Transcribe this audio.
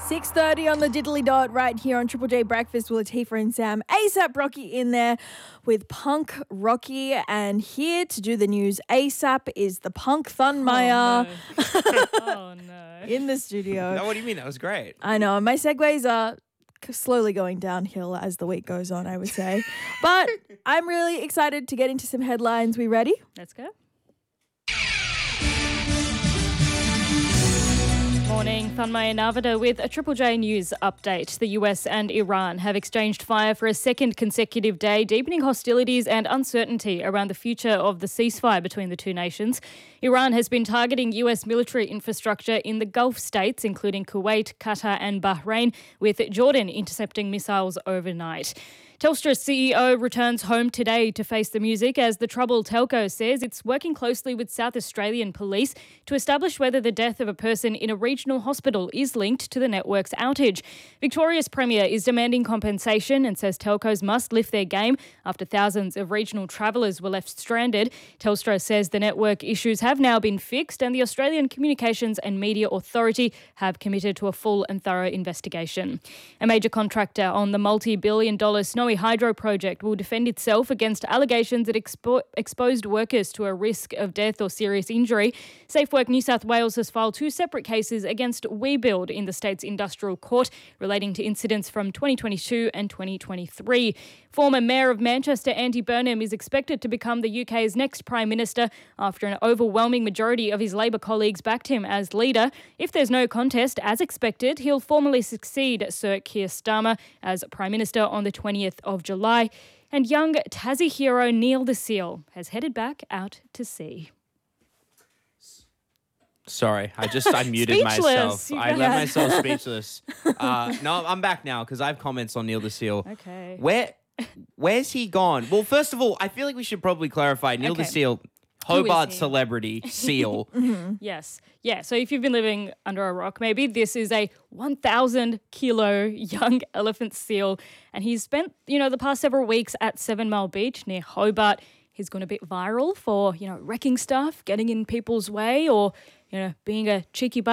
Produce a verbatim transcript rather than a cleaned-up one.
six thirty on the diddly dot right here on Triple J Breakfast with Latifah and Sam. ASAP Rocky in there with Punk Rocky, and here to do the news ASAP is the Punk Thunmeyer Oh, no. oh, no. in the studio. No, what do you mean? That was great. I know, my segues are slowly going downhill as the week goes on, I would say. But I'm really excited to get into some headlines. We ready? Let's go. Morning, Thunmeyer Narvada with a Triple J News update. The U S and Iran have exchanged fire for a second consecutive day, deepening hostilities and uncertainty around the future of the ceasefire between the two nations. Iran has been targeting U S military infrastructure in the Gulf states, including Kuwait, Qatar and Bahrain, with Jordan intercepting missiles overnight. Telstra's C E O returns home today to face the music as the troubled telco says it's working closely with South Australian police to establish whether the death of a person in a regional hospital is linked to the network's outage. Victoria's Premier is demanding compensation and says telcos must lift their game after thousands of regional travellers were left stranded. Telstra says the network issues have now been fixed and the Australian Communications and Media Authority have committed to a full and thorough investigation. A major contractor on the multi-billion dollar Snowy Hydro project will defend itself against allegations that expo- exposed workers to a risk of death or serious injury. SafeWork New South Wales has filed two separate cases against WeBuild in the state's industrial court relating to incidents from twenty twenty-two and twenty twenty-three. Former Mayor of Manchester, Andy Burnham, is expected to become the U K's next Prime Minister after an overwhelming majority of his Labor colleagues backed him as leader. If there's no contest, as expected, he'll formally succeed Sir Keir Starmer as Prime Minister on the twentieth of July. And young Tassie hero Neil the Seal has headed back out to sea. Sorry, I just I muted myself. I left myself speechless. Uh, no, I'm back now because I have comments on Neil the Seal. Okay. Where, where's he gone? Well, first of all, I feel like we should probably clarify Neil Okay. the Seal, Hobart celebrity seal. Mm-hmm. Yes. Yeah. So if you've been living under a rock, maybe this is a one thousand kilo young elephant seal. And he's spent, you know, the past several weeks at Seven Mile Beach near Hobart. He's gone a bit viral for, you know, wrecking stuff, getting in people's way or, you know, being a cheeky